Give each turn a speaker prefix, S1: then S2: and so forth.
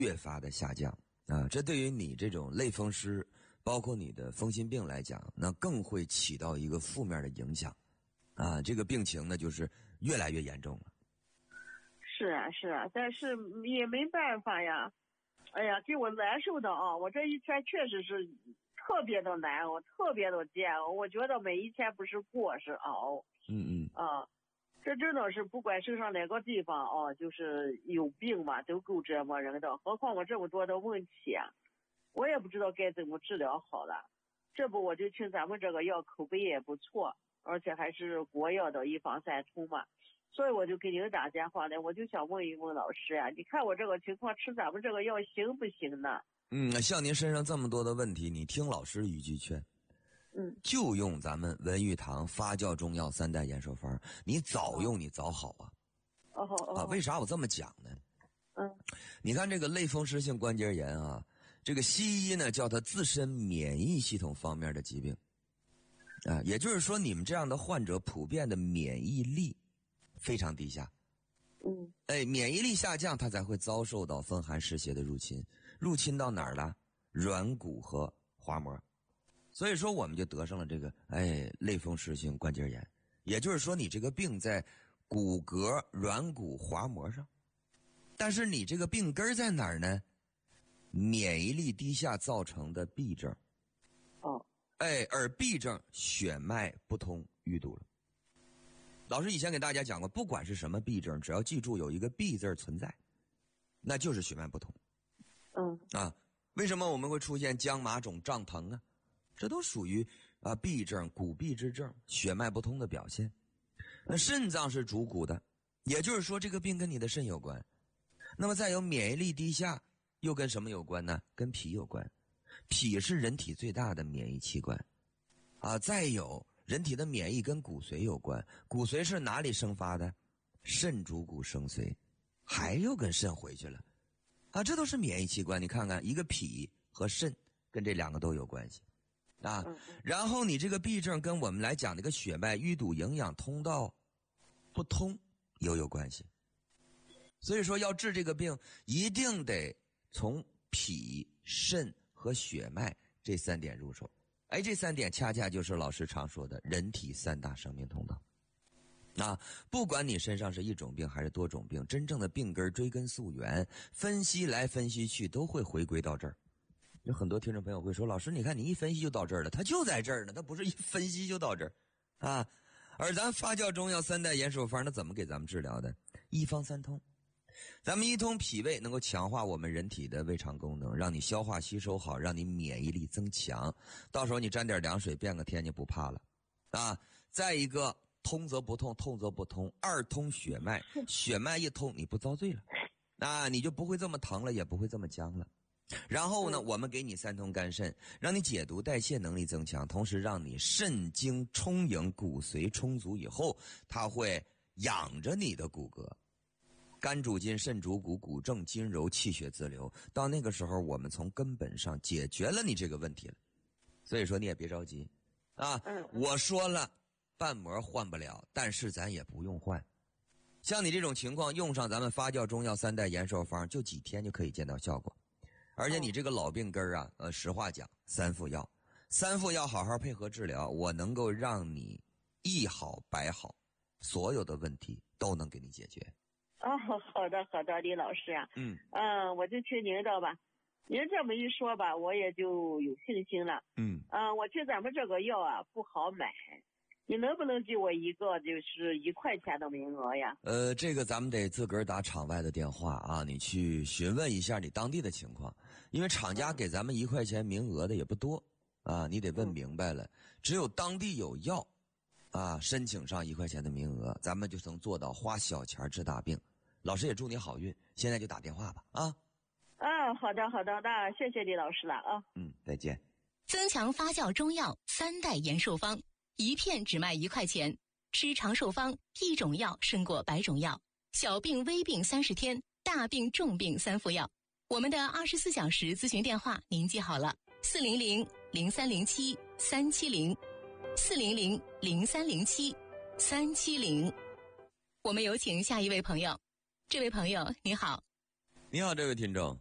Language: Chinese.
S1: 越发的下降啊，这对于你这种类风湿，包括你的风心病来讲，那更会起到一个负面的影响啊，这个病情呢就是越来越严重了。
S2: 是啊是啊，但是也没办法呀。哎呀，给我难受的啊！我这一天确实是特别的难熬，特别的煎熬。我觉得每一天不是过是熬。这真的是不管身上哪个地方啊，就是有病嘛，都够折磨人的。何况我这么多的问题啊，我也不知道该怎么治疗好了。这不我就听咱们这个药口碑也不错，而且还是国药的一方三通嘛。所以我就给您打电话呢，我就想问一问老师呀，你看我这个情况吃咱们这个药行不行呢？
S1: 像您身上这么多的问题，你听老师一句劝，就用咱们文玉堂发酵中药3代延寿方，你早用你早好啊。为啥我这么讲呢？你看这个类风湿性关节炎啊，这个西医呢叫它自身免疫系统方面的疾病啊，也就是说你们这样的患者普遍的免疫力非常低下。免疫力下降，它才会遭受到风寒湿邪的入侵，入侵到哪儿了？软骨和滑膜。所以说我们就得上了这个类风湿性关节炎，也就是说你这个病在骨骼、软骨、滑膜上，但是你这个病根在哪儿呢？免疫力低下造成的痹症。而痹症血脉不通淤堵了。老师以前给大家讲过，不管是什么痹症，只要记住有一个痹字存在，那就是血脉不通。为什么我们会出现僵麻肿胀疼啊？这都属于痹症、骨痹之症、血脉不通的表现。那肾脏是主骨的，也就是说这个病跟你的肾有关。那么再有免疫力低下，又跟什么有关呢？跟脾有关。脾是人体最大的免疫器官再有人体的免疫跟骨髓有关，骨髓是哪里生发的？肾主骨生髓，还又跟肾回去了这都是免疫器官。你看看，一个脾和肾跟这2个都有关系然后你这个痹症跟我们来讲这个血脉淤堵、营养通道不通又有关系。所以说要治这个病，一定得从脾、肾和血脉这3点入手。这3点恰恰就是老师常说的人体3大生命通道。不管你身上是一种病还是多种病，真正的病根追根溯源，分析来分析去都会回归到这儿。有很多听众朋友会说，老师你看你一分析就到这儿了，它就在这儿呢，它不是一分析就到这儿而咱发酵中药3代延寿方，那怎么给咱们治疗的？一方三通。咱们一通脾胃能够强化我们人体的胃肠功能，让你消化吸收好，让你免疫力增强，到时候你沾点凉水变个天就不怕了再一个，通则不痛，痛则不通，2通血脉，血脉一通你不遭罪了你就不会这么疼了，也不会这么僵了。然后呢，我们给你3通肝肾，让你解毒代谢能力增强，同时让你肾精充盈，骨髓充足以后，它会养着你的骨骼。肝主筋，肾主骨，骨正筋柔，气血自流。到那个时候，我们从根本上解决了你这个问题了。所以说你也别着急我说了，瓣膜换不了，但是咱也不用换。像你这种情况，用上咱们发酵中药3代延寿方，就几天就可以见到效果。而且你这个老病根实话讲，3副药，3副药好好配合治疗，我能够让你一好百好，所有的问题都能给你解决。
S2: 好的好的，李老师呀我就听您的吧。您这么一说吧，我也就有信心了。我听咱们这个药不好买，你能不能给我一个就是1块钱的名额呀？
S1: 这个咱们得自个儿打场外的电话你去询问一下你当地的情况，因为厂家给咱们1块钱名额的也不多你得问明白了。只有当地有药申请上1块钱的名额，咱们就能做到花小钱治大病。老师也祝你好运，现在就打电话吧
S2: 好的好的，那谢谢李老师了
S1: 再见。
S3: 增强发酵中药3代延寿方，1片只卖1块钱，吃长寿方，1种药胜过100种药，小病微病30天，大病重病3副药。我们的24小时咨询电话您记好了，400-0307-370，400-0307-370。我们有请下一位朋友。这位朋友你好。
S1: 你好，这位听众。